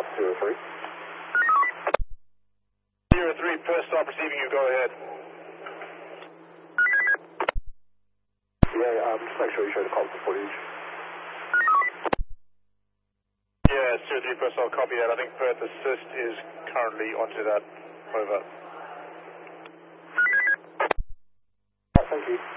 03. 03, press stop receiving you, go ahead. Yeah, just make sure you show the console footage. Yeah, 03, press stop, copy that. I think Perth Assist is currently onto that. Over. Thank you.